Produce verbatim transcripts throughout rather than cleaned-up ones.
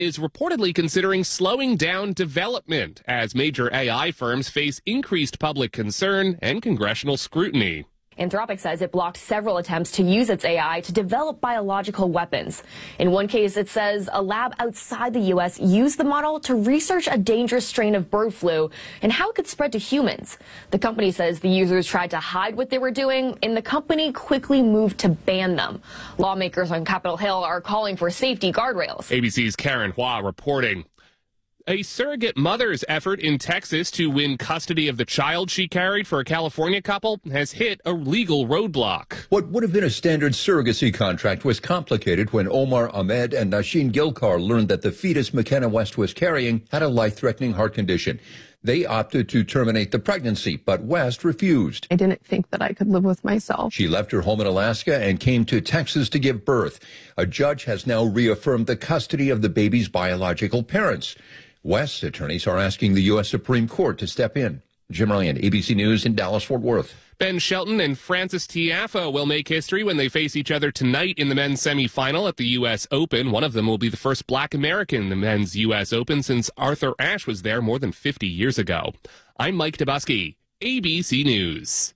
is reportedly considering slowing down development as major A I firms face increased public concern and congressional scrutiny. Anthropic says it blocked several attempts to use its A I to develop biological weapons. In one case, it says a lab outside the U S used the model to research a dangerous strain of bird flu and how it could spread to humans. The company says the users tried to hide what they were doing, and the company quickly moved to ban them. Lawmakers on Capitol Hill are calling for safety guardrails. A B C's Karen Hua reporting. A surrogate mother's effort in Texas to win custody of the child she carried for a California couple has hit a legal roadblock. What would have been a standard surrogacy contract was complicated when Omar Ahmed and Nashin Gilkar learned that the fetus McKenna West was carrying had a life-threatening heart condition. They opted to terminate the pregnancy, but West refused. I didn't think that I could live with myself. She left her home in Alaska and came to Texas to give birth. A judge has now reaffirmed the custody of the baby's biological parents. West's attorneys are asking the U S Supreme Court to step in. Jim Ryan, A B C News in Dallas-Fort Worth. Ben Shelton and Francis Tiafoe will make history when they face each other tonight in the men's semifinal at the U S Open. One of them will be the first black American in the men's U S Open since Arthur Ashe was there more than fifty years ago. I'm Mike Dabusky, A B C News.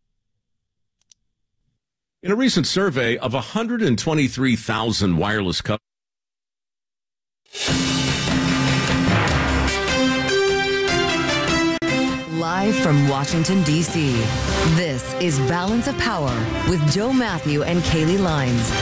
In a recent survey of one hundred twenty-three thousand wireless customers, live from Washington, D C, this is Balance of Power with Joe Matthew and Kaylee Lines.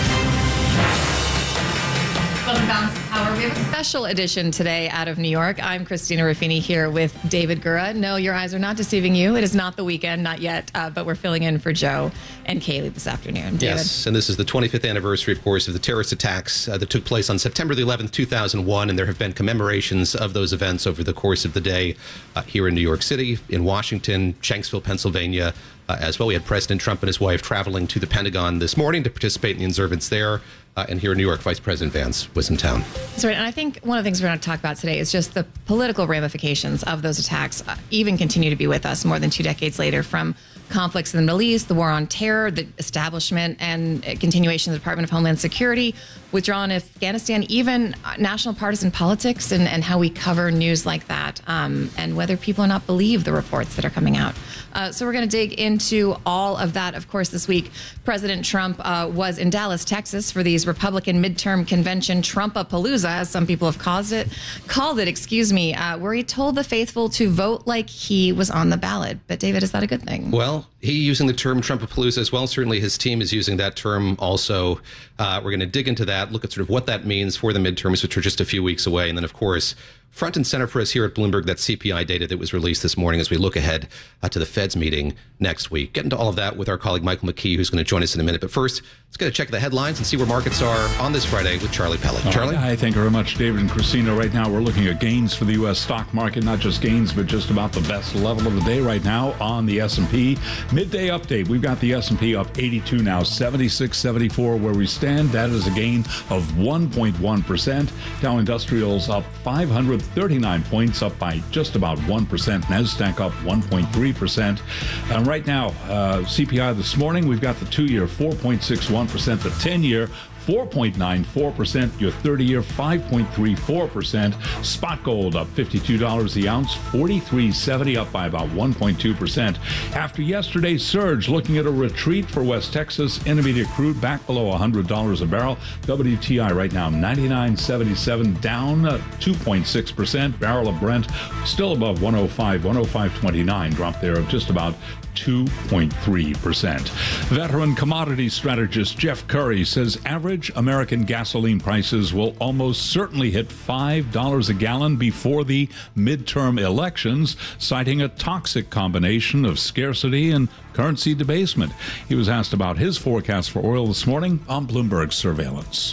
Welcome to Balance of Power. We have a special edition today out of New York. I'm Christina Ruffini here with David Gura. No, your eyes are not deceiving you. It is not the weekend, not yet, uh, but we're filling in for Joe and Kaylee this afternoon. David. Yes, and this is the twenty-fifth anniversary, of course, of the terrorist attacks uh, that took place on September the eleventh, two thousand one, and there have been commemorations of those events over the course of the day uh, here in New York City, in Washington, Shanksville, Pennsylvania, uh, as well. We had President Trump and his wife traveling to the Pentagon this morning to participate in the observance there. Uh, and here in New York, Vice President Vance was in town. That's right. And I think one of the things we're going to talk about today is just the political ramifications of those attacks uh, even continue to be with us more than two decades later, from conflicts in the Middle East, the war on terror, the establishment and continuation of the Department of Homeland Security, withdrawal in Afghanistan, even national partisan politics and, and how we cover news like that, um, and whether people or not believe the reports that are coming out. Uh, so we're going to dig into all of that. Of course, this week, President Trump uh, was in Dallas, Texas for these Republican midterm convention, Trumpapalooza, as some people have called it, called it, excuse me, uh, where he told the faithful to vote like he was on the ballot. But David, is that a good thing? Well, he using the term Trumpapalooza as well. Certainly his team is using that term also. Uh, we're going to dig into that, look at sort of what that means for the midterms, which are just a few weeks away. And then, of course, front and center for us here at Bloomberg, that C P I data that was released this morning as we look ahead uh, to the Fed's meeting next week. Get into all of that with our colleague Michael McKee, who's going to join us in a minute. But first, let's get a check of the headlines and see where markets are on this Friday with Charlie Pellet. Charlie? Hi, thank you very much, David and Christina. Right now, we're looking at gains for the U S stock market. Not just gains, but just about the best level of the day right now on the S and P. Midday update. We've got the S and P up eighty-two now, seventy-six seventy-four where we stand. That is a gain of one point one percent. Dow Industrials up five hundred thirty-nine points, up by just about one percent. NASDAQ up one point three percent. And right now, uh, C P I this morning, we've got the two-year four point six one percent, the ten-year four point nine four percent, your thirty-year five point three four percent. Spot gold up fifty-two dollars the ounce, forty-three seventy, up by about one point two percent. After yesterday's surge, looking at a retreat for West Texas, intermediate crude back below one hundred dollars a barrel. W T I right now ninety-nine seventy-seven, down uh, two point six percent. Barrel of Brent still above one oh five, one oh five twenty-nine, drop there of just about two point three percent. Veteran commodity strategist Jeff Curry says average American gasoline prices will almost certainly hit five dollars a gallon before the midterm elections, citing a toxic combination of scarcity and currency debasement. He was asked about his forecast for oil this morning on Bloomberg Surveillance.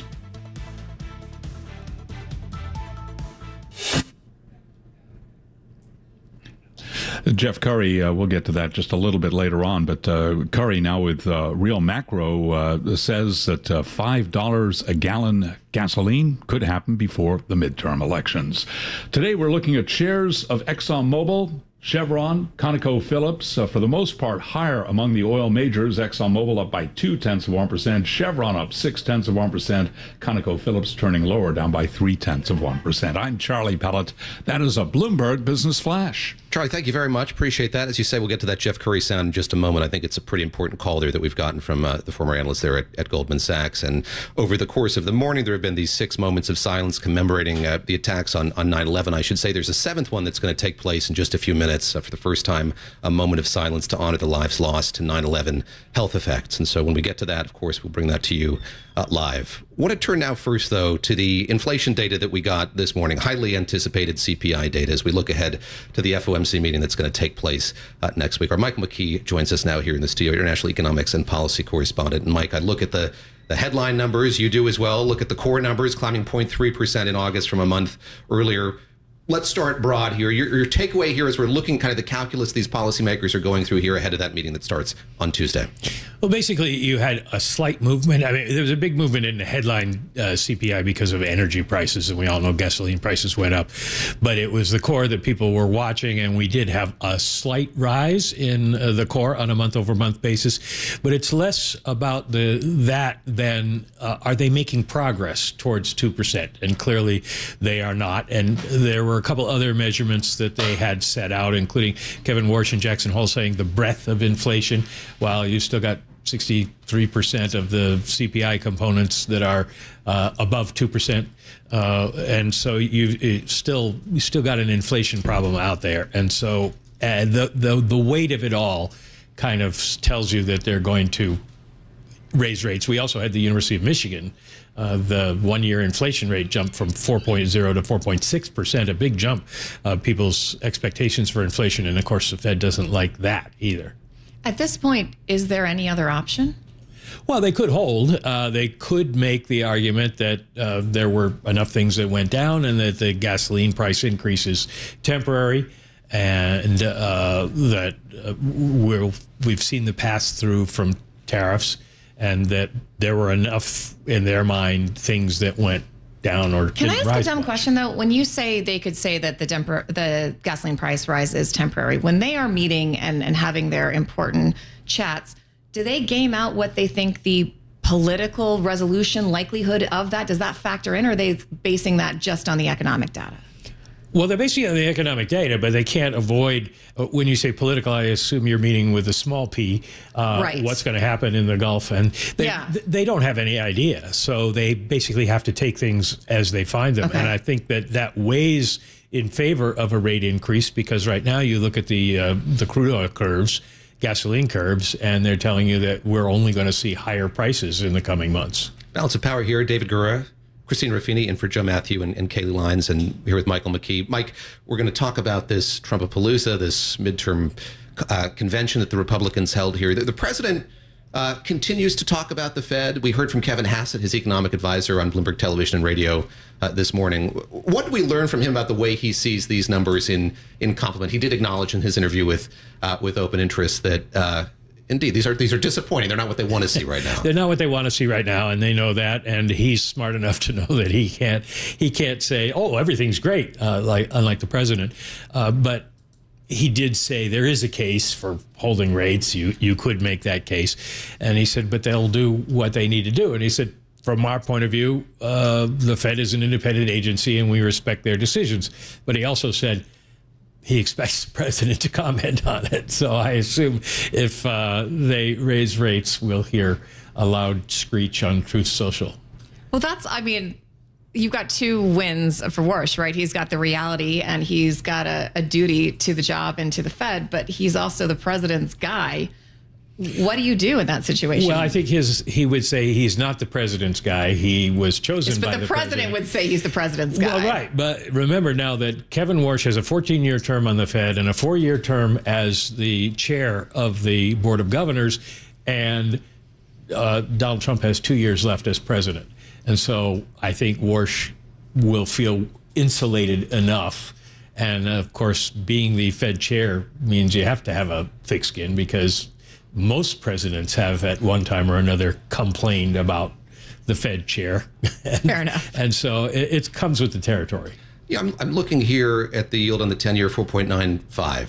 Jeff Curry, uh, we'll get to that just a little bit later on, but uh, Curry now with uh, Real Macro uh, says that uh, five dollars a gallon gasoline could happen before the midterm elections. Today we're looking at shares of ExxonMobil. Chevron, ConocoPhillips, uh, for the most part, higher among the oil majors. ExxonMobil up by two tenths of one percent. Chevron up six tenths of one percent. ConocoPhillips turning lower, down by three tenths of one percent. I'm Charlie Pellet. That is a Bloomberg Business Flash. Charlie, thank you very much. Appreciate that. As you say, we'll get to that Jeff Curry sound in just a moment. I think it's a pretty important call there that we've gotten from uh, the former analyst there at, at Goldman Sachs. And over the course of the morning, there have been these six moments of silence commemorating uh, the attacks on, on nine eleven. I should say there's a seventh one that's going to take place in just a few minutes. Uh, for the first time, a moment of silence to honor the lives lost to nine eleven health effects. And so when we get to that, of course, we'll bring that to you uh, live. I want to turn now first, though, to the inflation data that we got this morning, highly anticipated C P I data as we look ahead to the F O M C meeting that's going to take place uh, next week. Our Michael McKee joins us now here in the studio, international economics and policy correspondent. And Mike, I look at the The headline numbers, you do as well. Look at the core numbers, climbing zero point three percent in August from a month earlier. Let's start broad here. Your, your takeaway here is we're looking kind of the calculus these policymakers are going through here ahead of that meeting that starts on Tuesday. Well, basically, you had a slight movement. I mean, there was a big movement in the headline uh, C P I because of energy prices, and we all know gasoline prices went up. But it was the core that people were watching, and we did have a slight rise in uh, the core on a month-over-month basis. But it's less about the that than uh, are they making progress towards two percent? And clearly, they are not. And there were a couple other measurements that they had set out, including Kevin Warsh and Jackson Hole saying the breadth of inflation, while you still got sixty-three percent of the C P I components that are uh, above two percent. Uh, and so you still you still got an inflation problem out there. And so uh, the, the, the weight of it all kind of tells you that they're going to raise rates. We also had the University of Michigan. Uh, the one-year inflation rate jumped from four point zero to four point six percent, a big jump. Uh, people's expectations for inflation, and of course the Fed doesn't like that either. At this point, is there any other option? Well, they could hold. Uh, they could make the argument that uh, there were enough things that went down and that the gasoline price increase is temporary, and uh, that uh, we're, we've seen the pass-through from tariffs, and that there were enough, in their mind, things that went down or Can I ask a dumb much. question, though? When you say they could say that the, temper- the gasoline price rise is temporary, when they are meeting and, and having their important chats, do they game out what they think the political resolution likelihood of that? Does that factor in, or are they basing that just on the economic data? Well, they're basically on the economic data, but they can't avoid, when you say political, I assume you're meaning with a small p, uh, right. what's going to happen in the Gulf. And they, yeah. they don't have any idea. So they basically have to take things as they find them. Okay. And I think that that weighs in favor of a rate increase, because right now you look at the uh, the crude oil curves, gasoline curves, and they're telling you that we're only going to see higher prices in the coming months. Balance of Power here, David Gura, Christina Ruffini, in for Joe Matthew and, and Kaylee Lyons, and here with Michael McKee. Mike, we're going to talk about this Trumpapalooza, this midterm uh, convention that the Republicans held here. The, the president uh, continues to talk about the Fed. We heard from Kevin Hassett, his economic advisor, on Bloomberg Television and Radio uh, this morning. What did we learn from him about the way he sees these numbers in in complement? He did acknowledge in his interview with uh, with Open Interest that uh, indeed, these are these are disappointing. They're not what they want to see right now. They're not what they want to see right now, and they know that. And he's smart enough to know that he can't he can't say, "Oh, everything's great," uh, like unlike the president. Uh, but he did say there is a case for holding rates. You you could make that case, and he said, "But they'll do what they need to do." And he said, from our point of view, uh, the Fed is an independent agency, and we respect their decisions. But he also said he expects the president to comment on it. So I assume if uh, they raise rates, we'll hear a loud screech on Truth Social. Well, that's, I mean, you've got two wins for Warsh, right? He's got the reality and he's got a, a duty to the job and to the Fed, but he's also the president's guy. What do you do in that situation? Well, I think his he would say he's not the president's guy. He was chosen yes, but by the, the president, president. would say he's the president's guy. Well, right. But remember now that Kevin Warsh has a fourteen-year term on the Fed and a four-year term as the chair of the Board of Governors, and uh, Donald Trump has two years left as president. And so I think Warsh will feel insulated enough. And, of course, being the Fed chair means you have to have a thick skin, because most presidents have at one time or another complained about the Fed chair. and, Fair enough. And so it, it comes with the territory. Yeah, I'm, I'm looking here at the yield on the ten-year, four point nine five.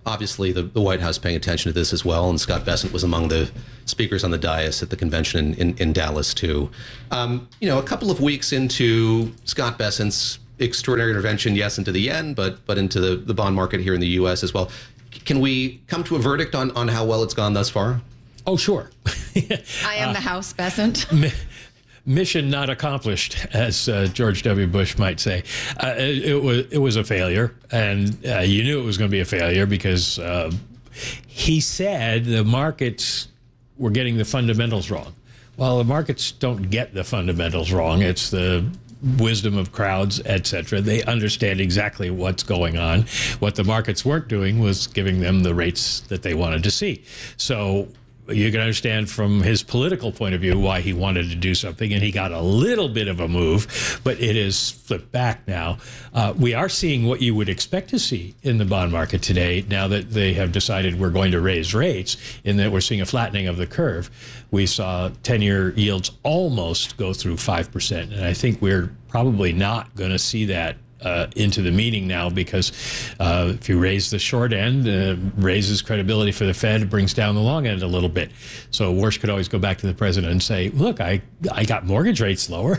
obviously the, the White House paying attention to this as well, and Scott Bessent was among the speakers on the dais at the convention in, in, in Dallas, too. Um, you know, a couple of weeks into Scott Bessent's extraordinary intervention, yes, into the yen, but but into the, the bond market here in the U S as well. Can we come to a verdict on, on how well it's gone thus far? Oh, sure. I am uh, the House Bessent. Mi- mission not accomplished, as uh, George W. Bush might say. Uh, it, it was it was a failure, and uh, you knew it was going to be a failure because uh, he said the markets were getting the fundamentals wrong. Well, the markets don't get the fundamentals wrong. It's the wisdom of crowds, et cetera. They understand exactly what's going on. What the markets weren't doing was giving them the rates that they wanted to see. So you can understand from his political point of view why he wanted to do something, and he got a little bit of a move, but it is flipped back now. Uh, we are seeing what you would expect to see in the bond market today, now that they have decided we're going to raise rates, in that we're seeing a flattening of the curve. We saw ten-year yields almost go through five percent, and I think we're probably not going to see that Uh, into the meeting now, because uh, if you raise the short end, uh, raises credibility for the Fed, brings down the long end a little bit. So Warsh could always go back to the president and say, look, I, I got mortgage rates lower.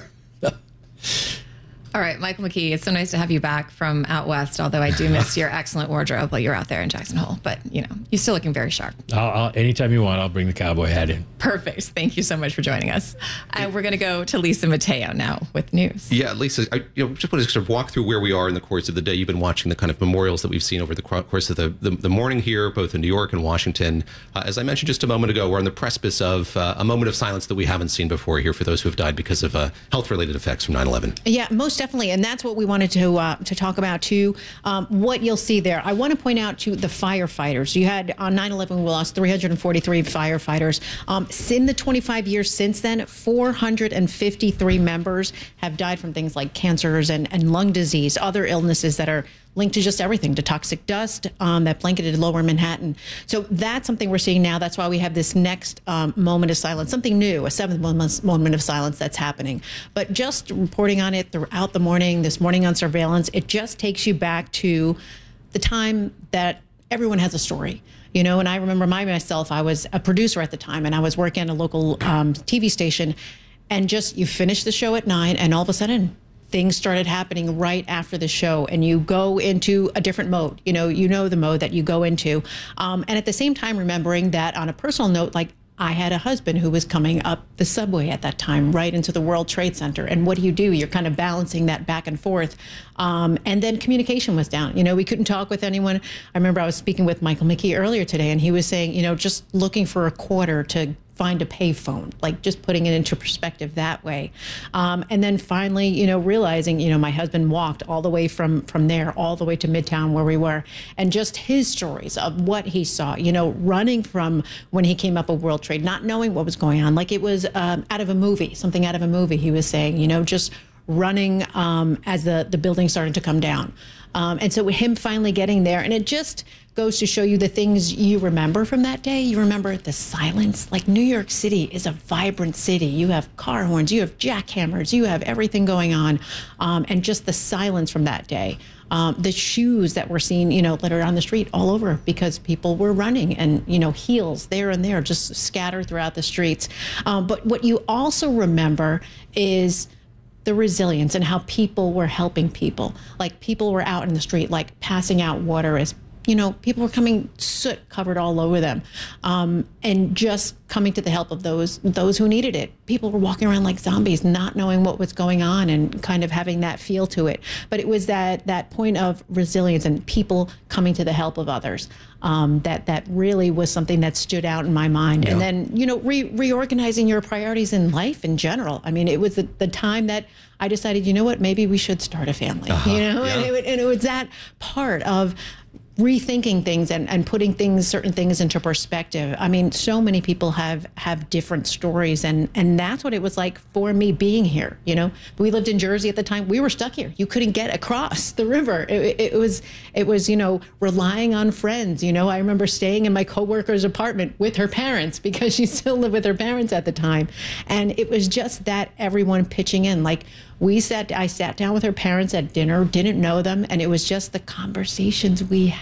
All right, Michael McKee, it's so nice to have you back from out west, although I do miss your excellent wardrobe while you're out there in Jackson Hole. But, you know, you're still looking very sharp. I'll, I'll, anytime you want, I'll bring the cowboy hat in. Perfect. Thank you so much for joining us. And uh, we're going to go to Lisa Mateo now with news. Yeah, Lisa, I you know, just want to sort of walk through where we are in the course of the day. You've been watching the kind of memorials that we've seen over the course of the, the, the morning here, both in New York and Washington. Uh, as I mentioned just a moment ago, we're on the precipice of uh, a moment of silence that we haven't seen before here for those who have died because of uh, health-related effects from nine eleven. Yeah, most definitely. And that's what we wanted to uh, to talk about, too. Um, what you'll see there. I want to point out to the firefighters. You had on nine eleven, we lost three hundred forty-three firefighters. Um, in the twenty-five years since then, four hundred fifty-three members have died from things like cancers and, and lung disease, other illnesses that are linked to just everything, to toxic dust um, that blanketed lower Manhattan. So that's something we're seeing now. That's why we have this next um, moment of silence, something new, a seventh moment of silence that's happening. But just reporting on it throughout the morning, this morning on surveillance, it just takes you back to the time that everyone has a story. You know, and I remember my myself, I was a producer at the time, and I was working at a local um, T V station, and just you finish the show at nine, and all of a sudden, things started happening right after the show, and you go into a different mode. You know, you know the mode that you go into. Um, and at the same time, remembering that on a personal note, like I had a husband who was coming up the subway at that time, right into the World Trade Center. And what do you do? You're kind of balancing that back and forth. Um, and then communication was down. You know, we couldn't talk with anyone. I remember I was speaking with Michael McKee earlier today, and he was saying, you know, just looking for a quarter to find a payphone, like just putting it into perspective that way. Um, and then finally, you know, realizing, you know, my husband walked all the way from from there, all the way to Midtown where we were. And just his stories of what he saw, you know, running from when he came up a World Trade, not knowing what was going on, like it was um, out of a movie, something out of a movie, he was saying, you know, just running um, as the, the building started to come down. Um, and so him finally getting there, and it just goes to show you the things you remember from that day. You remember the silence. Like New York City is a vibrant city. You have car horns, you have jackhammers, you have everything going on. Um, and just the silence from that day. Um, the shoes that were seen, you know, littered on the street all over because people were running, and, you know, heels there and there just scattered throughout the streets. Um, but what you also remember is the resilience and how people were helping people. Like people were out in the street, like passing out water as, you know, people were coming soot covered all over them, um, and just coming to the help of those those who needed it. People were walking around like zombies, not knowing what was going on and kind of having that feel to it. But it was that that point of resilience and people coming to the help of others. Um, that that really was something that stood out in my mind. Yeah. And then, you know, re reorganizing your priorities in life in general. I mean, it was the, the time that I decided, you know what, maybe we should start a family. Uh-huh. You know, yeah. and, it, and it was that part of rethinking things and, and putting things, certain things into perspective. I mean, so many people have have different stories, and and that's what it was like for me being here. You know, we lived in Jersey at the time. We were stuck here. You couldn't get across the river. It, it was it was you know, relying on friends. You know, I remember staying in my coworker's apartment with her parents because she still lived with her parents at the time, and it was just that everyone pitching in. Like we sat, I sat down with her parents at dinner, didn't know them, and it was just the conversations we had.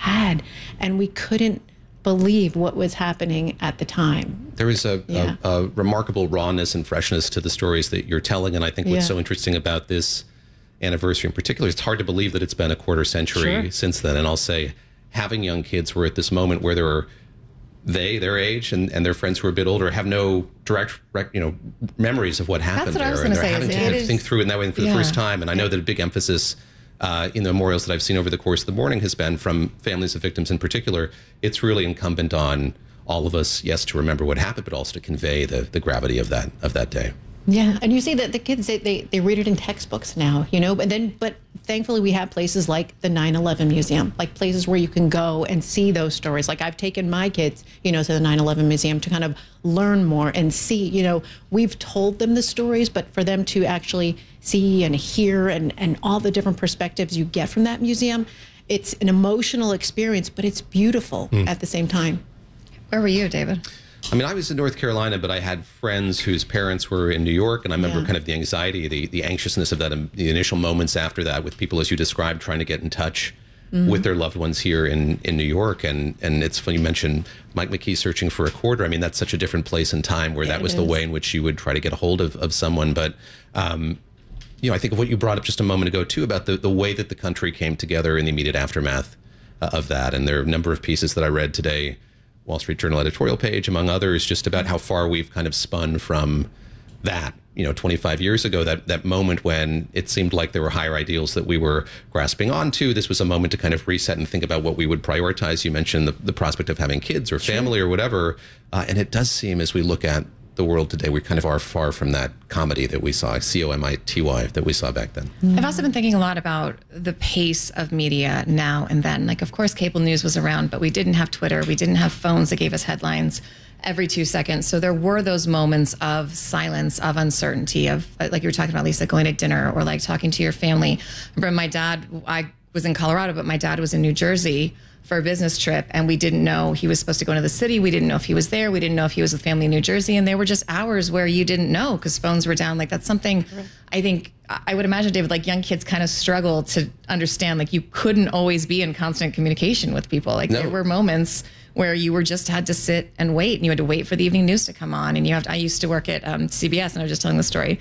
had, and we couldn't believe what was happening at the time. There is a, Yeah. a, a remarkable rawness and freshness to the stories that you're telling, and I think what's Yeah. so interesting about this anniversary in particular, it's hard to believe that it's been a quarter century Sure. since then. And I'll say, having young kids, we're at this moment where there are they, their age, and, and their friends who are a bit older have no direct, rec- you know, memories of what happened what I there, was and gonna they're say, having is to it kind of is- think through it in that way for the Yeah. first time. And I know that a big emphasis uh, in the memorials that I've seen over the course of the morning has been from families of victims in particular. It's really incumbent on all of us, yes, to remember what happened, but also to convey the, the gravity of that of that day. Yeah, and you see that the kids they, they they read it in textbooks now, you know. But then, but thankfully, we have places like the nine eleven Museum, like places where you can go and see those stories. Like I've taken my kids, you know, to the nine eleven Museum to kind of learn more and see. You know, we've told them the stories, but for them to actually see and hear and and all the different perspectives you get from that museum, it's an emotional experience, but it's beautiful Mm. at the same time. Where were you, David? I mean, I was in North Carolina, but I had friends whose parents were in New York, and I remember Yeah. kind of the anxiety, the, the anxiousness of that, um, the initial moments after that, with people, as you described, trying to get in touch Mhm. with their loved ones here in, in New York. And, and it's funny you mentioned Mike McKee searching for a quarter. I mean, that's such a different place and time where that It was the is. way in which you would try to get a hold of, of someone. But, um, you know, I think of what you brought up just a moment ago, too, about the, the way that the country came together in the immediate aftermath uh, of that. And there are a number of pieces that I read today, Wall Street Journal editorial page, among others, just about how far we've kind of spun from that, you know, twenty-five years ago, that, that moment when it seemed like there were higher ideals that we were grasping onto. This was a moment to kind of reset and think about what we would prioritize. You mentioned the, the prospect of having kids or family or whatever. Uh, and it does seem, as we look at the world today, we kind of are far from that comedy that we saw, C O M I T Y, that we saw back then. I've also been thinking a lot about the pace of media now and then. Like, of course, cable news was around, but we didn't have Twitter. We didn't have phones that gave us headlines every two seconds. So there were those moments of silence, of uncertainty, of, like you were talking about, Lisa, going to dinner or like talking to your family. I remember my dad, I was in Colorado, but my dad was in New Jersey for a business trip, and we didn't know he was supposed to go into the city. We didn't know if he was there. We didn't know if he was with family in New Jersey. And there were just hours where you didn't know because phones were down. Like, that's something I think I would imagine, David, like young kids kind of struggle to understand. Like, you couldn't always be in constant communication with people. Like, No. there were moments where you were just had to sit and wait, and you had to wait for the evening news to come on. And you have to, I used to work at um, C B S, and I was just telling the story.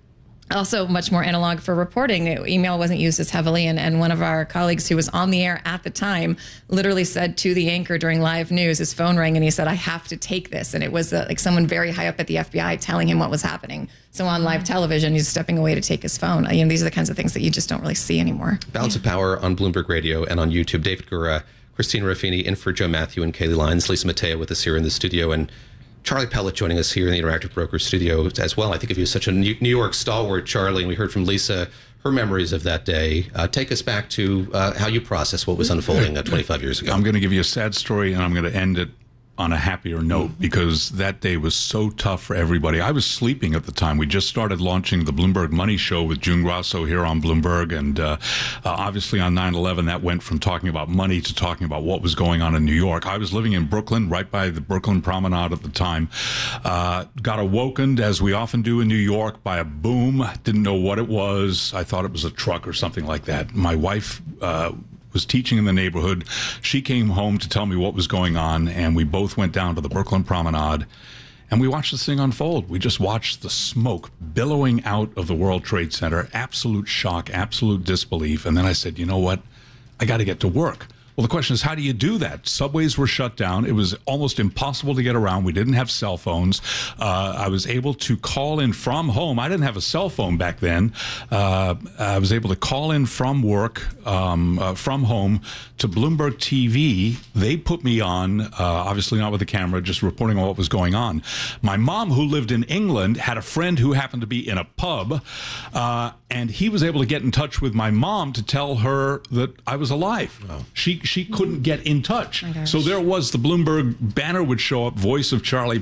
Also much more analog for reporting. Email wasn't used as heavily. And, and one of our colleagues who was on the air at the time literally said to the anchor during live news, his phone rang and he said, I have to take this. And it was uh, like someone very high up at the F B I telling him what was happening. So on live television, he's stepping away to take his phone. You know, these are the kinds of things that you just don't really see anymore. Balance of Power on Bloomberg Radio and on YouTube. David Gura, Christina Ruffini in for Joe Matthew and Kaylee Lyons, Lisa Mateo with us here in the studio, and Charlie Pellet joining us here in the Interactive Brokers studio as well. I think of you as such a New York stalwart, Charlie, and we heard from Lisa her memories of that day. Uh, take us back to uh, how you process what was unfolding uh, twenty-five years ago. I'm going to give you a sad story, and I'm going to end it on a happier note because that day was so tough for everybody. I was sleeping at the time. We just started launching the Bloomberg Money Show with June Grasso here on Bloomberg, and uh, uh, obviously on nine eleven that went from talking about money to talking about what was going on in New York. I was living in Brooklyn, right by the Brooklyn Promenade at the time. Uh, got awoken, as we often do in New York, by a boom. Didn't know what it was. I thought it was a truck or something like that. My wife uh, was teaching in the neighborhood. She came home to tell me what was going on, and we both went down to the Brooklyn Promenade, and we watched this thing unfold. We just watched the smoke billowing out of the World Trade Center. Absolute shock, absolute disbelief. And then I said, you know what? I got to get to work. Well, the question is, how do you do that? Subways were shut down. It was almost impossible to get around. We didn't have cell phones. Uh, I was able to call in from home. I didn't have a cell phone back then. Uh, I was able to call in from work, um, uh, from home to Bloomberg T V. They put me on, uh, obviously not with a camera, just reporting on what was going on. My mom, who lived in England, had a friend who happened to be in a pub, uh, and he was able to get in touch with my mom to tell her that I was alive. Wow. She she couldn't get in touch. Oh So there was the Bloomberg banner would show up, voice of Charlie,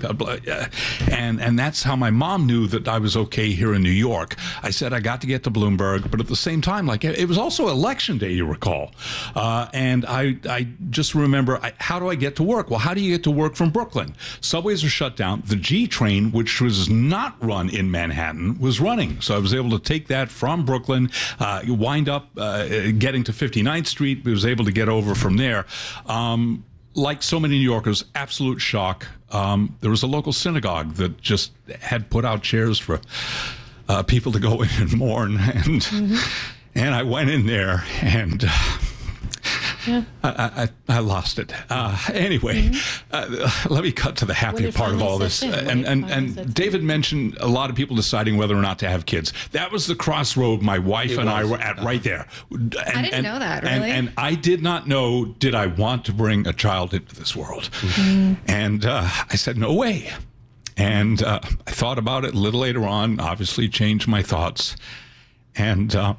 and and that's how my mom knew that I was okay here in New York. I said I got to get to Bloomberg, but at the same time, like it was also election day, you recall, uh, and I I just remember I, how do I get to work? Well, how do you get to work from Brooklyn? Subways are shut down. The G train, which was not run in Manhattan, was running, so I was able to take that from Brooklyn, uh, wind up uh, getting to fifty-ninth Street. I was able to get over over from there. Um, like so many New Yorkers, absolute shock. Um, there was a local synagogue that just had put out chairs for uh, people to go in and mourn, and mm-hmm. and I went in there and. Uh, Yeah. I, I, I lost it. Uh, anyway, mm-hmm. uh, let me cut to the happier part of all this. In, and and, and David mentioned a lot of people deciding whether or not to have kids. That was the crossroad my wife it and was. I were at right there. And, I didn't and, know that, really. And, and I did not know, did I want to bring a child into this world? Mm-hmm. And uh, I said, no way. And uh, I thought about it a little later on, obviously changed my thoughts. And uh,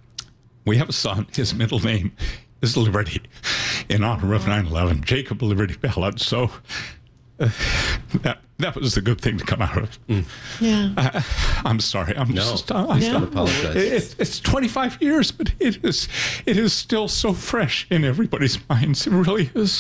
we have a son. His middle name is Liberty, in honor of nine eleven, Jacob Liberty Ballard. So uh, that that was the good thing to come out of it. Mm. Yeah, uh, I'm sorry. I'm no, just. Uh, I no. apologize. It, it's twenty-five years, but it is it is still so fresh in everybody's minds. It really is.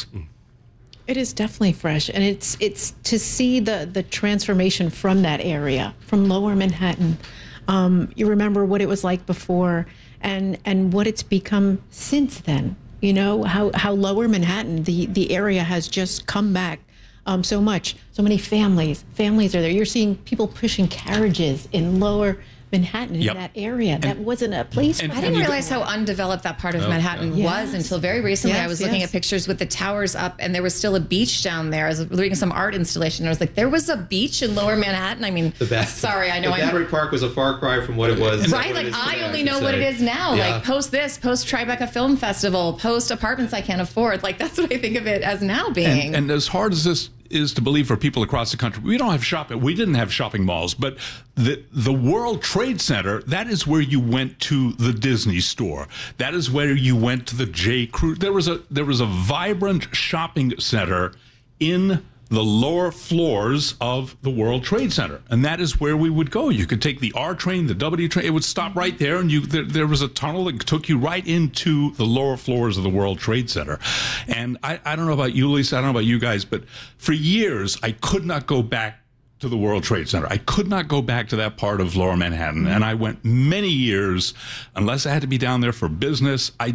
It is definitely fresh, and it's it's to see the the transformation from that area, from Lower Manhattan. Um, you remember what it was like before. And and what it's become since then, you know, how, how Lower Manhattan, the, the area has just come back um, so much. So many families, families are there. You're seeing people pushing carriages in Lower Manhattan, yep. in that area. And, that wasn't a place. And, I didn't realize how undeveloped that part of oh, Manhattan yeah. was yes. until very recently. Yes, I was looking yes. at pictures with the towers up, and there was still a beach down there. I was reading some art installation. And I was like, there was a beach in Lower Manhattan? I mean, the best. sorry, I know. The Battery Park was a far cry from what it was. Right, like I only know what it is now. Yeah. Like post this, post Tribeca Film Festival, post apartments I can't afford. Like that's what I think of it as now being. And, and as hard as this is to believe for people across the country, we don't have shopping. We didn't have shopping malls, but the the World Trade Center, that is where you went to the Disney store. That is where you went to the J. Crew. There was a there was a vibrant shopping center in the lower floors of the World Trade Center, and that is where we would go. You could take the R train, the W train. It would stop right there, and you there, there was a tunnel that took you right into the lower floors of the World Trade Center. And I, I don't know about you, Lisa, I don't know about you guys, but for years I could not go back to the World Trade Center. I could not go back to that part of Lower Manhattan, and I went many years, unless I had to be down there for business, I,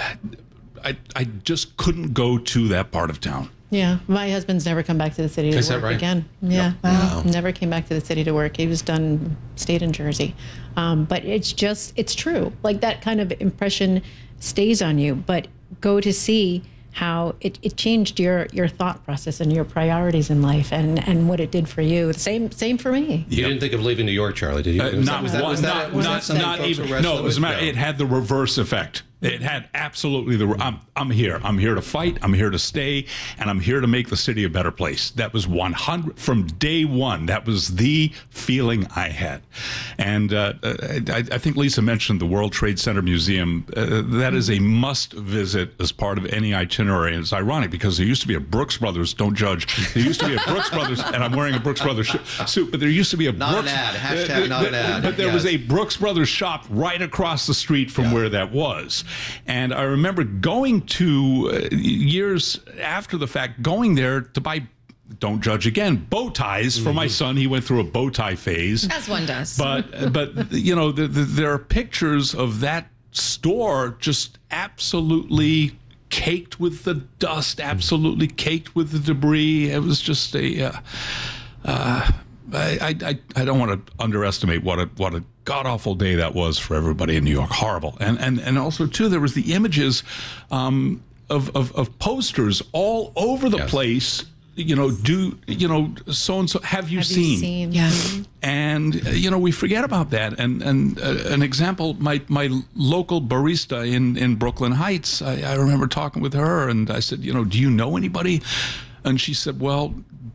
I, I just couldn't go to that part of town. Yeah, my husband's never come back to the city to Is work that right? again. Yeah, Yep. Wow. Never came back to the city to work. He was done, stayed in Jersey. Um, but it's just, it's true. Like that kind of impression stays on you. But go to see how it, it changed your, your thought process and your priorities in life, and, and what it did for you. Same same for me. You yep. didn't think of leaving New York, Charlie, did you? Uh, was not that, was that, one, was not, that, was not, that not even. No, it was matter, it had the reverse effect. It had absolutely the. I'm I'm here. I'm here to fight. I'm here to stay, and I'm here to make the city a better place. That was one hundred from day one. That was the feeling I had, and uh, I, I think Lisa mentioned the World Trade Center Museum. Uh, that is a must visit as part of any itinerary. And it's ironic because there used to be a Brooks Brothers. Don't judge. There used to be a Brooks Brothers, and I'm wearing a Brooks Brothers sh- suit. But there used to be a not Brooks, an ad. Hashtag uh, not an ad. But there yes. was a Brooks Brothers shop right across the street from yeah. where that was. And I remember going to, uh, years after the fact, going there to buy, don't judge again, bow ties for mm-hmm. my son. He went through a bow tie phase. As one does. But, but you know, the, the, there are pictures of that store just absolutely caked with the dust, absolutely caked with the debris. It was just a... Uh, uh, I, I I don't want to underestimate what a what a god awful day that was for everybody in New York. Horrible, and and and also too there was the images um, of, of of posters all over the yes. place. You know, do you know so and so? Have you have seen? You seen? Yeah. And uh, you know we forget about that. And and uh, an example, my my local barista in in Brooklyn Heights. I, I remember talking with her, and I said, you know, do you know anybody? And she said, well,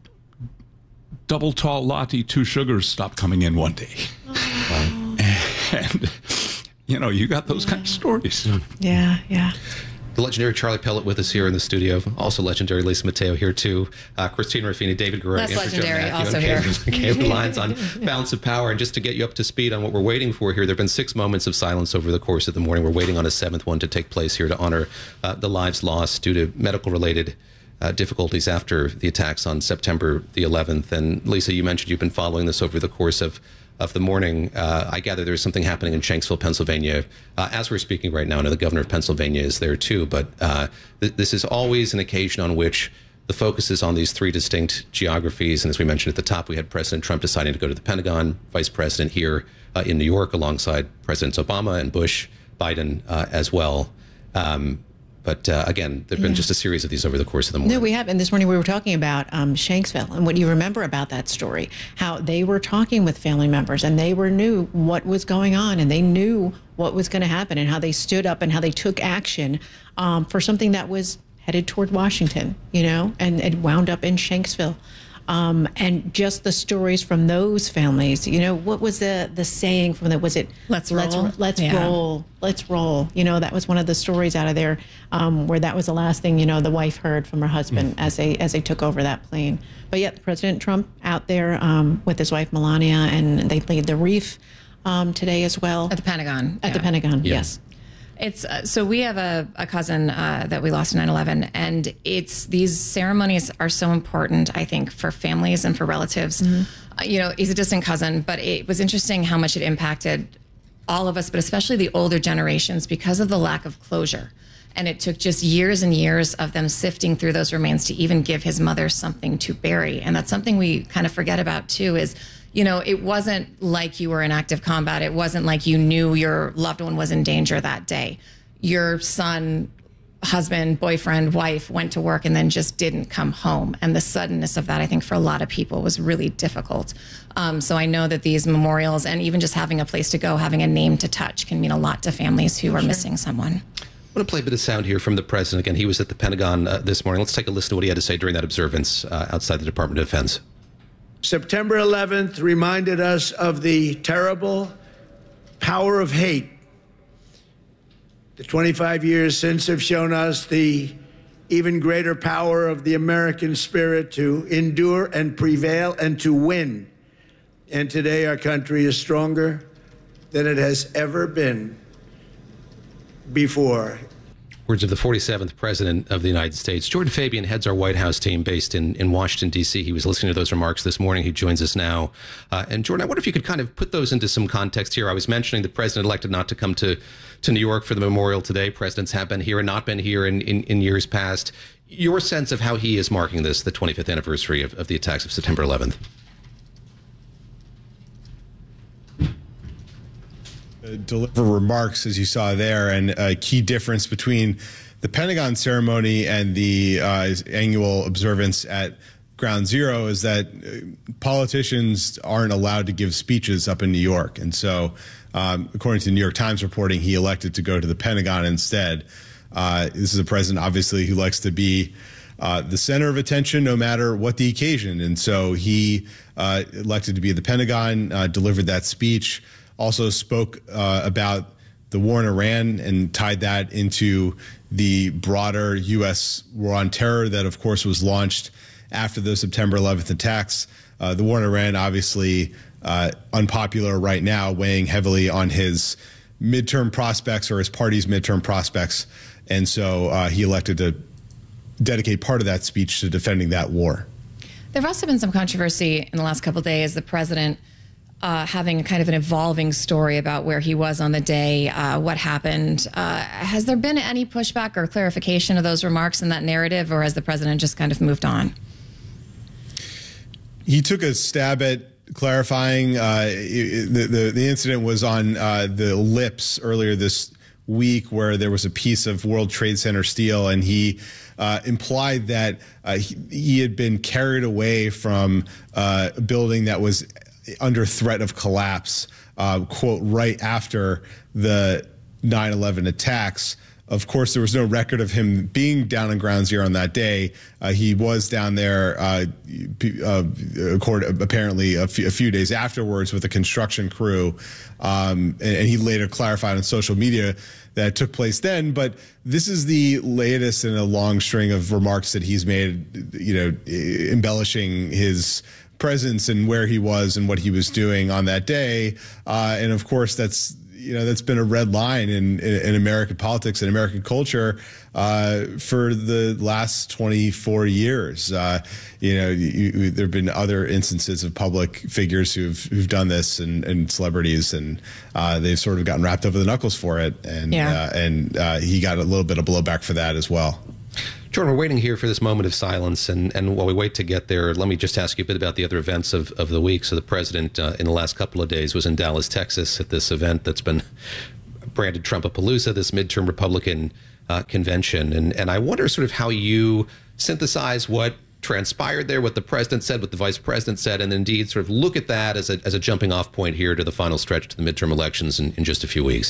double tall latte, two sugars stopped coming in one day. Oh. And, you know, you got those yeah. kind of stories. Yeah, yeah. The legendary Charlie Pellet with us here in the studio. Also legendary Lisa Mateo here, too. Uh, Christina Ruffini, David Guerrero. Less legendary, also here. Came lines on Balance of Power. And just to get you up to speed on what we're waiting for here, there have been six moments of silence over the course of the morning. We're waiting on a seventh one to take place here to honor uh, the lives lost due to medical-related Uh, difficulties after the attacks on September the eleventh. And Lisa, you mentioned you've been following this over the course of of the morning. Uh, I gather there's something happening in Shanksville, Pennsylvania. Uh, as we're speaking right now, I know the governor of Pennsylvania is there too, but uh, th- this is always an occasion on which the focus is on these three distinct geographies. And as we mentioned at the top, we had President Trump deciding to go to the Pentagon, Vice President here uh, in New York alongside Presidents Obama and Bush, Biden uh, as well. Um, But uh, again, there have been Yeah. just a series of these over the course of the morning. No, we have. And this morning we were talking about um, Shanksville and what you remember about that story, how they were talking with family members and they were knew what was going on and they knew what was going to happen and how they stood up and how they took action um, for something that was headed toward Washington, you know, and it wound up in Shanksville. Um, and just the stories from those families, you know, what was the the saying from the, was it, Let's let's roll. let's Yeah. roll, let's roll. You know, that was one of the stories out of there um, where that was the last thing, you know, the wife heard from her husband Mm. as they as they took over that plane. But yet President Trump out there um, with his wife Melania, and they laid the wreath um, today as well. At the Pentagon. At the yeah. Pentagon, Yeah. yes. It's uh, so we have a, a cousin uh, that we lost in nine eleven, and it's these ceremonies are so important, I think, for families and for relatives. Uh, you know, he's a distant cousin, but it was interesting how much it impacted all of us, but especially the older generations because of the lack of closure. And it took just years and years of them sifting through those remains to even give his mother something to bury. And that's something we kind of forget about too, is, you know, it wasn't like you were in active combat. It wasn't like you knew your loved one was in danger that day. Your son, husband, boyfriend, wife went to work and then just didn't come home. And the suddenness of that, I think, for a lot of people was really difficult. Um, so I know that these memorials and even just having a place to go, having a name to touch can mean a lot to families who are missing someone. I want to play a bit of sound here from the president. Again, he was at the Pentagon uh, this morning. Let's take a listen to what he had to say during that observance uh, outside the Department of Defense. September eleventh reminded us of the terrible power of hate. The twenty-five years since have shown us the even greater power of the American spirit to endure and prevail and to win. And today our country is stronger than it has ever been before. Words of the forty-seventh President of the United States. Jordan Fabian heads our White House team based in, in Washington, D C. He was listening to those remarks this morning. He joins us now. Uh, and Jordan, I wonder if you could kind of put those into some context here. I was mentioning the president elected not to come to, to New York for the memorial today. Presidents have been here and not been here in, in, in years past. Your sense of how he is marking this, the twenty-fifth anniversary of, of the attacks of September eleventh? Deliver remarks, as you saw there, and a key difference between the Pentagon ceremony and the uh, annual observance at Ground Zero is that politicians aren't allowed to give speeches up in New York. And so, um, according to the New York Times reporting, he elected to go to the Pentagon instead. Uh, this is a president, obviously, who likes to be Uh, the center of attention no matter what the occasion. And so he uh, elected to be at the Pentagon, uh, delivered that speech, also spoke uh, about the war in Iran and tied that into the broader U S war on terror that, of course, was launched after the September eleventh attacks. Uh, the war in Iran, obviously uh, unpopular right now, weighing heavily on his midterm prospects or his party's midterm prospects. And so uh, he elected to dedicate part of that speech to defending that war. There have also been some controversy in the last couple of days. The president uh, having kind of an evolving story about where he was on the day, uh, what happened. Uh, has there been any pushback or clarification of those remarks in that narrative, or has the president just kind of moved on? He took a stab at clarifying. Uh, the, the, the incident was on uh, the Lips earlier this week, where there was a piece of World Trade Center steel, and he uh, implied that uh, he, he had been carried away from uh, a building that was under threat of collapse, uh, quote, right after the nine eleven attacks. Of course, there was no record of him being down on Ground Zero on that day. Uh, he was down there, uh, uh, apparently a few, a few days afterwards with a construction crew, um, and, and he later clarified on social media that it took place then. But this is the latest in a long string of remarks that he's made, you know, embellishing his presence and where he was and what he was doing on that day. Uh, and of course, that's you know, that's been a red line in, in, in American politics and American culture uh, for the last twenty-four years. Uh, you know, you, you, there have been other instances of public figures who've who've done this, and, and celebrities, and uh, they've sort of gotten wrapped over the knuckles for it. And yeah. uh, and uh, he got a little bit of blowback for that as well. Jordan, we're waiting here for this moment of silence, and, and while we wait to get there, let me just ask you a bit about the other events of, of the week. So the president, uh, in the last couple of days, was in Dallas, Texas, at this event that's been branded Trumpapalooza, this midterm Republican uh, convention. And, and I wonder sort of how you synthesize what transpired there, what the president said, what the vice president said, and indeed sort of look at that as a, as a jumping off point here to the final stretch to the midterm elections in, in just a few weeks.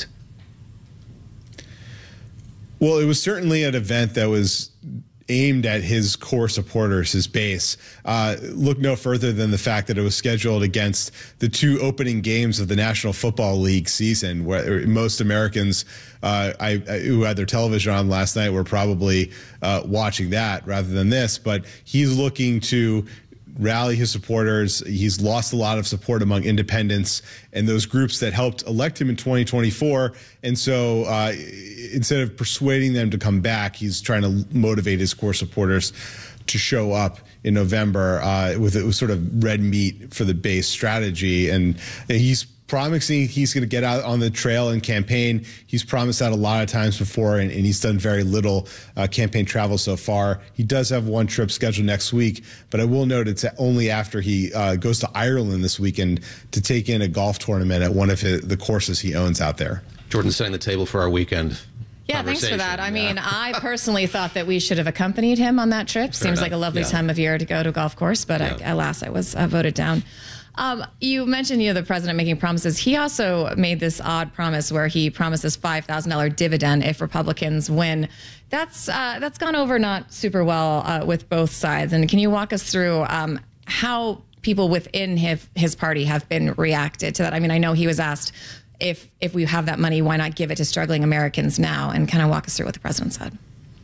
Well, it was certainly an event that was aimed at his core supporters, his base. Uh, look no further than the fact that it was scheduled against the two opening games of the National Football League season, where most Americans uh, I, I, who had their television on last night were probably uh, watching that rather than this. But he's looking to rally his supporters. He's lost a lot of support among independents and those groups that helped elect him in twenty twenty-four. And so uh, instead of persuading them to come back, he's trying to motivate his core supporters to show up in November uh, with, with sort of red meat for the base strategy. And he's promising he's going to get out on the trail and campaign. He's promised that a lot of times before, and, and he's done very little uh, campaign travel so far. He does have one trip scheduled next week, but I will note it's only after he uh, goes to Ireland this weekend to take in a golf tournament at one of his, the courses he owns out there. Jordan setting the table for our weekend. Yeah, thanks for that. I mean, yeah. I personally thought that we should have accompanied him on that trip. Fair Seems enough. like a lovely Yeah. time of year to go to a golf course, but Yeah. I, alas, I was uh, voted down. Um, you mentioned, you know, the president making promises. He also made this odd promise where he promises five thousand dollars dividend if Republicans win. That's uh, that's gone over not super well uh, with both sides. And can you walk us through um, how people within his, his party have been reacted to that? I mean, I know he was asked, if if we have that money, why not give it to struggling Americans now? And kind of walk us through what the president said.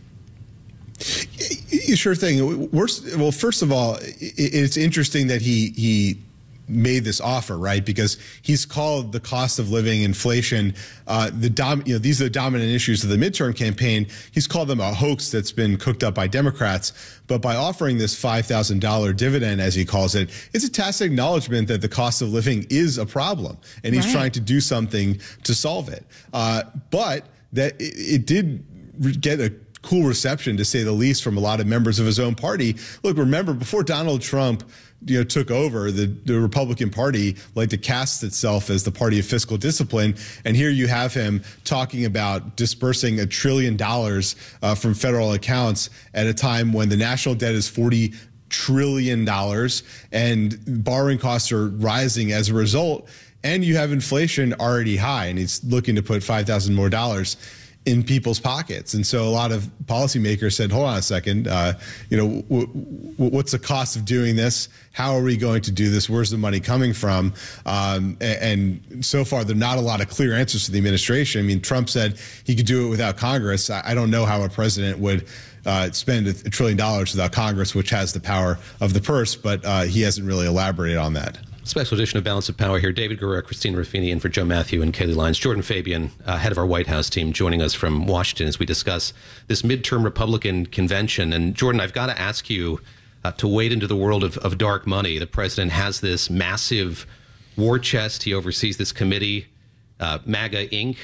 Sure thing. Well, first of all, it's interesting that he he made this offer, right? Because he's called the cost of living, inflation, uh, the dom- you know, these are the dominant issues of the midterm campaign. He's called them a hoax that's been cooked up by Democrats. But by offering this five thousand dollars dividend, as he calls it, it's a tacit acknowledgement that the cost of living is a problem, and he's Right. trying to do something to solve it. Uh, but that it, it did get a cool reception, to say the least, from a lot of members of his own party. Look, remember, before Donald Trump you know, took over, the, the Republican Party liked to cast itself as the party of fiscal discipline. And here you have him talking about dispersing a trillion dollars uh, from federal accounts at a time when the national debt is forty trillion dollars and borrowing costs are rising as a result. And you have inflation already high, and he's looking to put five thousand more dollars in people's pockets. And so a lot of policymakers said, hold on a second, uh, you know, w- w- what's the cost of doing this? How are we going to do this? Where's the money coming from? Um, and, and so far, there are not a lot of clear answers to the administration. I mean, Trump said he could do it without Congress. I, I don't know how a president would uh, spend a, a trillion dollars without Congress, which has the power of the purse, but uh, he hasn't really elaborated on that. Special edition of Balance of Power here. David Guerra, Christina Ruffini, in for Joe Matthew and Kayleigh Lyons. Jordan Fabian, uh, head of our White House team, joining us from Washington as we discuss this midterm Republican convention. And Jordan, I've got to ask you uh, to wade into the world of, of dark money. The president has this massive war chest. He oversees this committee, uh, MAGA Incorporated.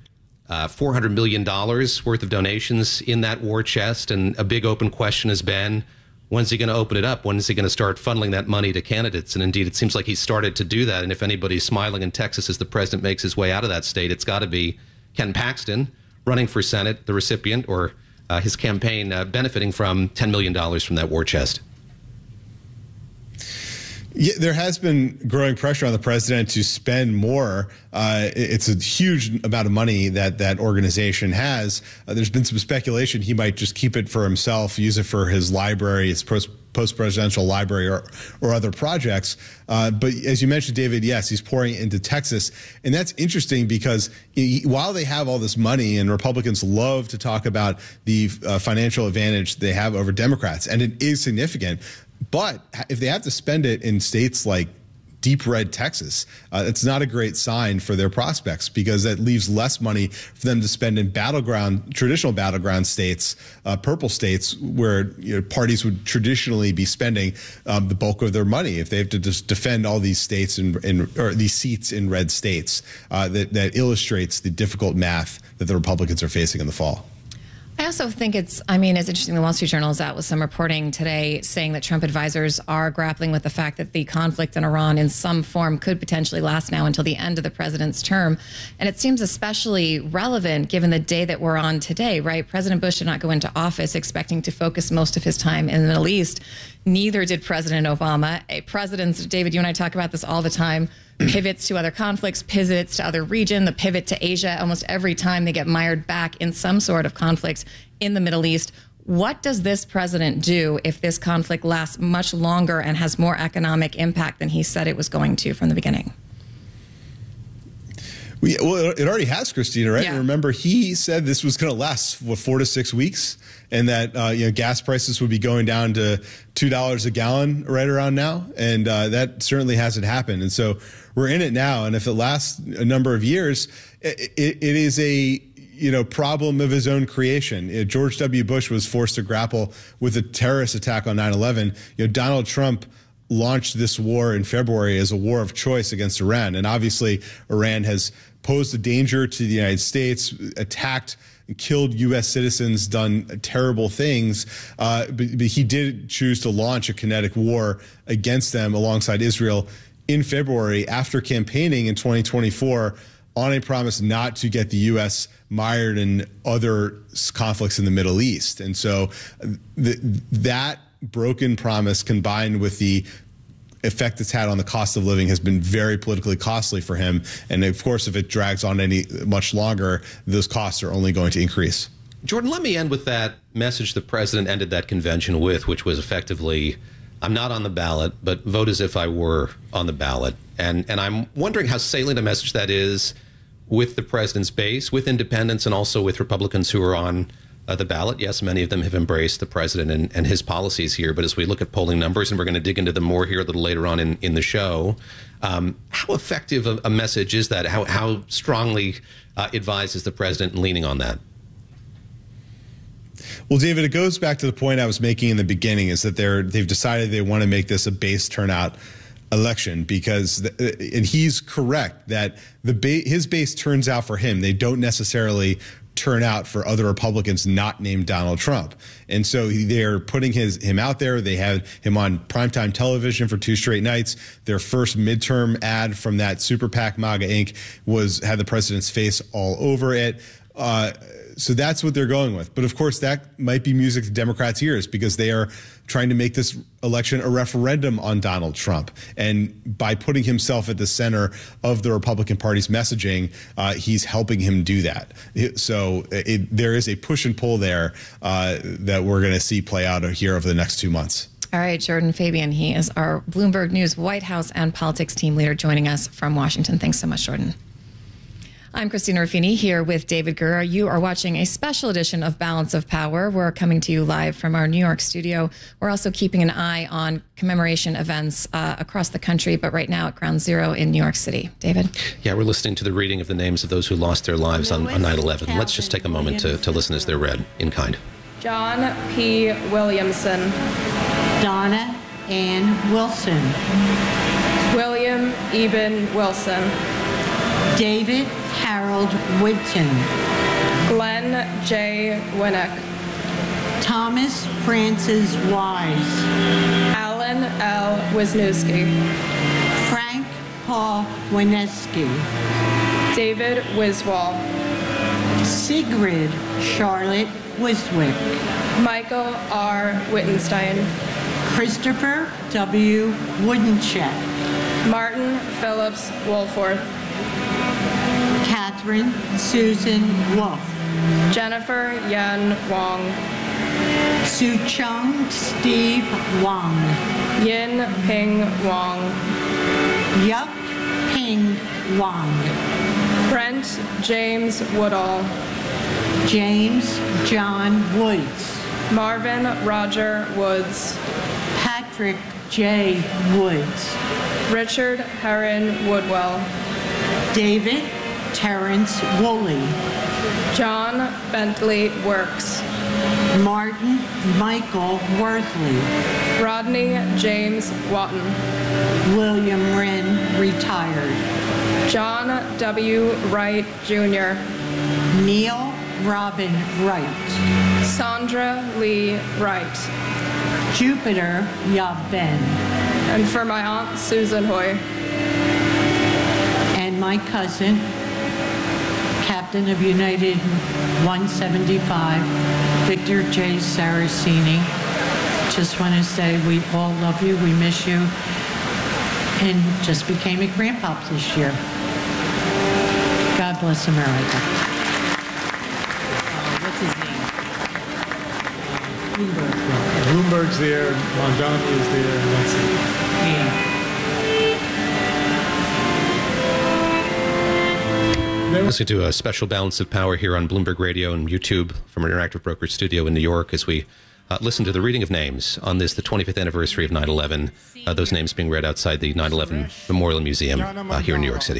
Uh, four hundred million dollars worth of donations in that war chest. And a big open question has been, when's he going to open it up? When is he going to start funneling that money to candidates? And indeed, it seems like he's started to do that. And if anybody's smiling in Texas as the president makes his way out of that state, it's got to be Ken Paxton, running for Senate, the recipient, or uh, his campaign uh, benefiting from ten million dollars from that war chest. Yeah, there has been growing pressure on the president to spend more. Uh, it's a huge amount of money that that organization has. Uh, there's been some speculation he might just keep it for himself, use it for his library, his post, post-presidential library, or, or other projects. Uh, but as you mentioned, David, yes, he's pouring it into Texas. And that's interesting because he, while they have all this money, and Republicans love to talk about the uh, financial advantage they have over Democrats, and it is significant, but if they have to spend it in states like deep red Texas. Uh, it's not a great sign for their prospects because that leaves less money for them to spend in battleground, traditional battleground states, uh, purple states, where you know, parties would traditionally be spending um, the bulk of their money if they have to just defend all these states in, in or these seats in red states. Uh, that, that illustrates the difficult math that the Republicans are facing in the fall. I also think it's, I mean, it's interesting. The Wall Street Journal is out with some reporting today saying that Trump advisors are grappling with the fact that the conflict in Iran in some form could potentially last now until the end of the president's term. And it seems especially relevant given the day that we're on today, right? President Bush did not go into office expecting to focus most of his time in the Middle East. Neither did President Obama. A president, David, you and I talk about this all the time, pivots to other conflicts, pivots to other region, the pivot to Asia. Almost every time they get mired back in some sort of conflicts in the Middle East. What does this president do if this conflict lasts much longer and has more economic impact than he said it was going to from the beginning? We, well, it already has, Christina, right? Yeah. And remember, he said this was going to last, what, four to six weeks, and that uh, you know gas prices would be going down to two dollars a gallon right around now, and uh, that certainly hasn't happened. And so we're in it now, and if it lasts a number of years, it, it, it is a you know problem of his own creation. Uh, George W. Bush was forced to grapple with a terrorist attack on nine eleven. You know, Donald Trump launched this war in February as a war of choice against Iran. And obviously, Iran has posed a danger to the United States, attacked, killed U S citizens, done terrible things. Uh, but, but he did choose to launch a kinetic war against them alongside Israel in February after campaigning in twenty twenty-four on a promise not to get the U S mired in other conflicts in the Middle East. And so th that broken promise combined with the effect it's had on the cost of living has been very politically costly for him. And of course, if it drags on any much longer, those costs are only going to increase. Jordan, let me end with that message the president ended that convention with, which was effectively, I'm not on the ballot, but vote as if I were on the ballot. And, and I'm wondering how salient a message that is with the president's base, with independents, and also with Republicans who are on Uh, the ballot. Yes, many of them have embraced the president and, and his policies here. But as we look at polling numbers, and we're going to dig into them more here a little later on in, in the show, um, how effective a, a message is that? How, how strongly uh, advised is the president in leaning on that? Well, David, it goes back to the point I was making in the beginning, is that they're, they've decided they want to make this a base turnout election because, the, and he's correct, that the ba his base turns out for him. They don't necessarily turn out for other Republicans not named Donald Trump. And so they're putting his him out there. They had him on primetime television for two straight nights. Their first midterm ad from that Super PAC MAGA Incorporated was had the president's face all over it. Uh, so that's what they're going with. But of course, that might be music to Democrats' ears because they are trying to make this election a referendum on Donald Trump. And by putting himself at the center of the Republican Party's messaging, uh, he's helping him do that. So it, there is a push and pull there uh, that we're going to see play out here over the next two months. All right, Jordan Fabian, he is our Bloomberg News White House and politics team leader joining us from Washington. Thanks so much, Jordan. I'm Christina Ruffini here with David Gura. You are watching a special edition of Balance of Power. We're coming to you live from our New York studio. We're also keeping an eye on commemoration events uh, across the country, but right now at Ground Zero in New York City. David? Yeah, we're listening to the reading of the names of those who lost their lives on, on nine eleven. Let's just take a moment to, to listen as they're read in kind. John P. Williamson. Donna Ann Wilson. William Eben Wilson. David Harold Whitten. Glenn J. Winnick. Thomas Francis Wise. Alan L. Wisniewski. Frank Paul Wineski. David Wiswall. Sigrid Charlotte Wiswick. Michael R. Wittenstein. Christopher W. Woodencheck. Martin Phillips Wolforth. Catherine Susan Wolf. Jennifer Yan Wong. Suchong Steve Wong. Yin Ping Wong. Yup Ping Wong. Brent James Woodall. James John Woods. Marvin Roger Woods. Patrick Patrick J. Woods. Richard Heron Woodwell. David Terrence Woolley. John Bentley Works. Martin Michael Worthley. Rodney James Watton. William Wren, retired. John W. Wright, Junior Neil Robin Wright. Sandra Lee Wright. Jupiter Yaben. And for my aunt, Susan Hoy. And my cousin, Captain of United one seventy-five, Victor J. Saraceni. Just want to say we all love you, we miss you, and just became a grandpop this year. God bless America. Uh, what's his name? Bloomberg. Bloomberg's there, Mondani is there, and that's it. Yeah. Listening to a special Balance of Power here on Bloomberg Radio and YouTube from our Interactive Brokers studio in New York as we uh, listen to the reading of names on this, the twenty-fifth anniversary of nine eleven. Uh, those names being read outside the nine eleven Memorial Museum uh, here in New York City.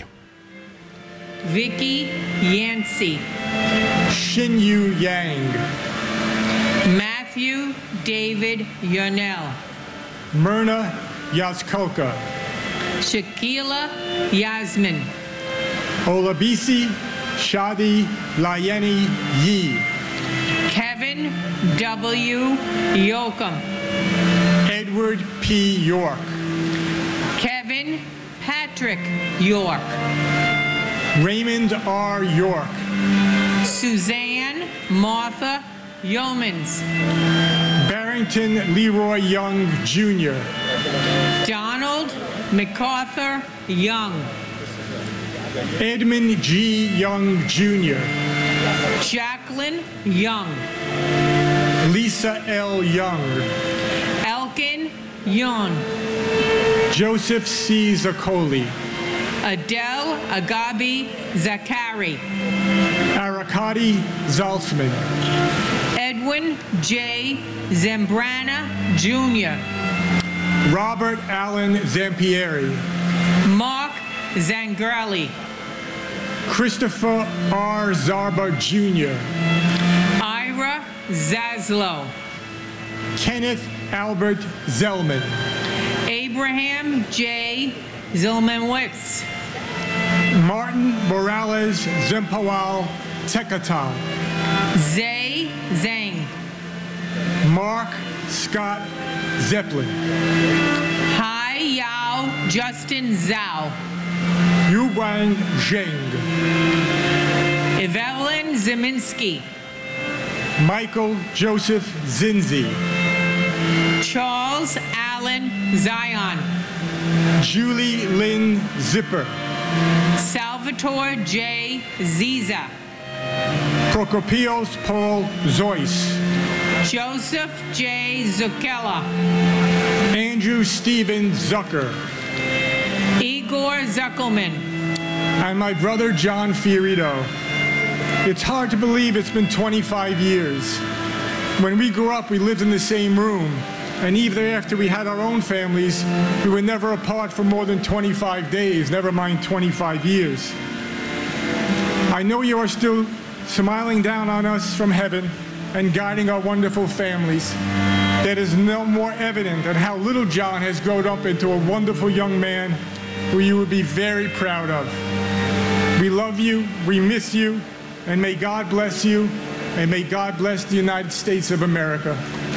Vicky Yancey. Xinyu Yang. Matthew David Yarnell. Myrna Yazkoka. Shakila Yasmin. Olabisi Shadi Layeni Yi. Kevin W. Yoakum. Edward P. York. Kevin Patrick York. Raymond R. York. Suzanne Martha Yeomans. Barrington Leroy Young, Junior Donald MacArthur Young. Edmund G. Young, Junior Jacqueline Young. Lisa L. Young. Elkin Young. Joseph C. Zaccoli. Adele Agabi Zakari. Arakati Zaltzman. Edwin J. Zambrana, Junior Robert Allen Zampieri. Mark Zangerli. Christopher R. Zarba, Junior Ira Zaslow. Kenneth Albert Zellman. Abraham J. Zilmanwitz. Martin Morales Zempawal Tekatal. Zay Zhang. Mark Scott Zeppelin. Hai Yao Justin Zhao. Yuguang Zheng. Evelyn Zeminski. Michael Joseph Zinzi. Charles Allen Zion. Julie Lynn Zipper. Salvatore J. Ziza. Prokopios Paul Zois. Joseph J. Zuccella. Andrew Stephen Zucker. Igor Zuckelman. And my brother John Fiorito. It's hard to believe it's been twenty-five years. When we grew up, we lived in the same room. And even after we had our own families, we were never apart for more than twenty-five days, never mind twenty-five years. I know you are still smiling down on us from heaven and guiding our wonderful families. That is no more evident than how little John has grown up into a wonderful young man who you would be very proud of. We love you, we miss you, and may God bless you, and may God bless the United States of America.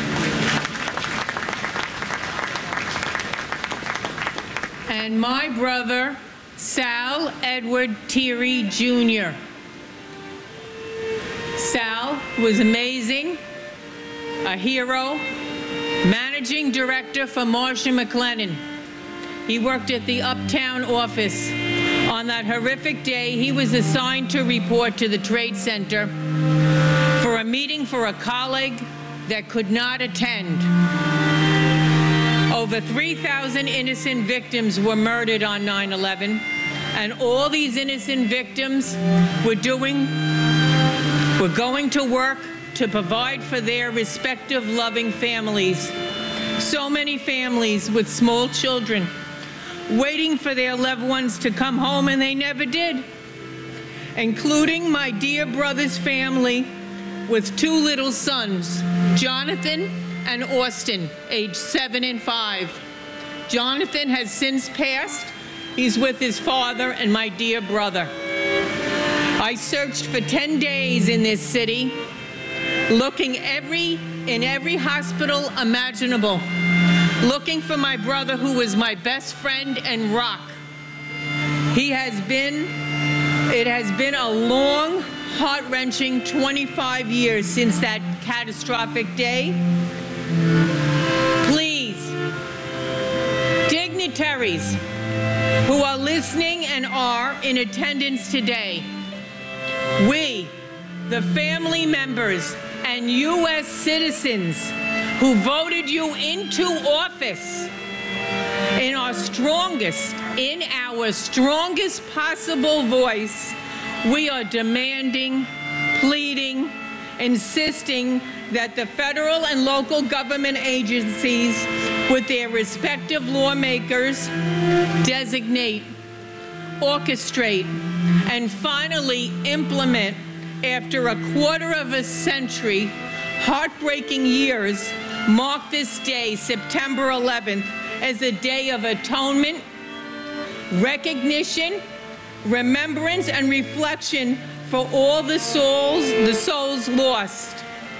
And my brother, Sal Edward Thierry, Junior Sal was amazing, a hero, managing director for Marsh and McLennan. He worked at the Uptown office. On that horrific day, he was assigned to report to the Trade Center for a meeting for a colleague that could not attend. Over three thousand innocent victims were murdered on nine eleven, and all these innocent victims were doing, were going to work to provide for their respective loving families. So many families with small children waiting for their loved ones to come home, and they never did, including my dear brother's family with two little sons, Jonathan and Austin, aged seven and five. Jonathan has since passed. He's with his father and my dear brother. I searched for ten days in this city, looking every in every hospital imaginable, looking for my brother, who was my best friend and rock. He has been, it has been a long, heart-wrenching twenty-five years since that catastrophic day. Please, dignitaries who are listening and are in attendance today, we, the family members and U S citizens who voted you into office, in our strongest, in our strongest possible voice, we are demanding, pleading, insisting that the federal and local government agencies, with their respective lawmakers, designate, orchestrate, and finally implement, after a quarter of a century, heartbreaking years, mark this day, September eleventh, as a day of atonement, recognition, remembrance, and reflection for all the souls, the souls lost.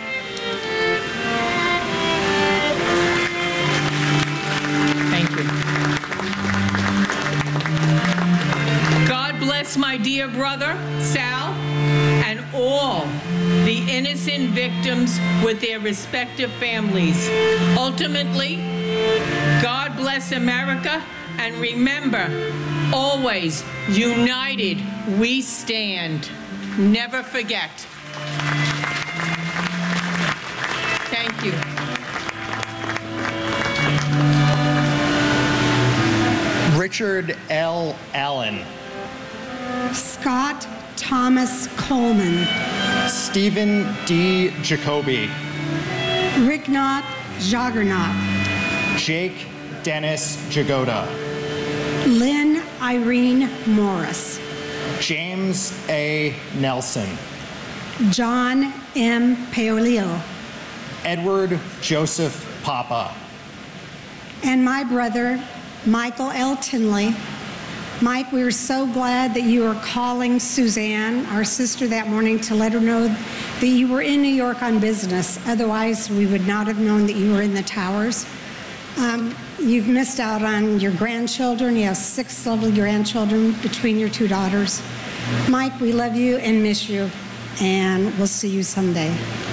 Thank you. God bless my dear brother, Sal, and all the innocent victims with their respective families. Ultimately, God bless America, and remember, always, united we stand. Never forget. Thank you. Richard L. Allen. Scott Thomas Coleman. Stephen D. Jacoby. Ricknath Jaggernath. Jake Dennis Jagoda. Lynn Irene Morris. James A. Nelson. John M. Paolillo. Edward Joseph Papa. And my brother, Michael L. Tinley. Mike, we were so glad that you were calling Suzanne, our sister, that morning to let her know that you were in New York on business. Otherwise, we would not have known that you were in the towers. Um, you've missed out on your grandchildren. You have six lovely grandchildren between your two daughters. Mike, we love you and miss you, and we'll see you someday.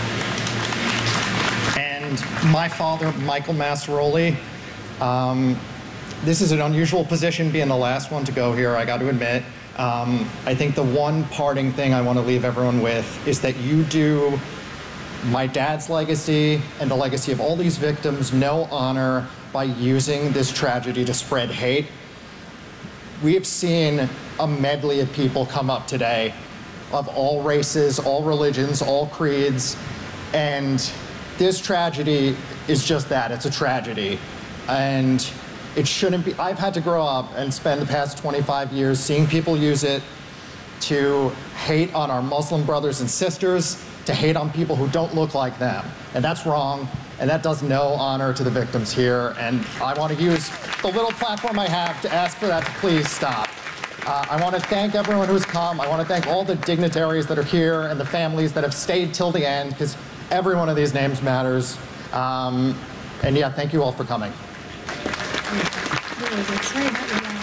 And my father, Michael Masseroli. Um, This is an unusual position, being the last one to go here, I got to admit. Um, I think the one parting thing I want to leave everyone with is that you do my dad's legacy and the legacy of all these victims no honor by using this tragedy to spread hate. We have seen a medley of people come up today, of all races, all religions, all creeds, and this tragedy is just that, it's a tragedy. And it shouldn't be. I've had to grow up and spend the past twenty-five years seeing people use it to hate on our Muslim brothers and sisters, to hate on people who don't look like them. And that's wrong, and that does no honor to the victims here. And I want to use the little platform I have to ask for that to please stop. Uh, I want to thank everyone who's come. I want to thank all the dignitaries that are here and the families that have stayed till the end, because every one of these names matters. Um, and yeah, thank you all for coming. That's right.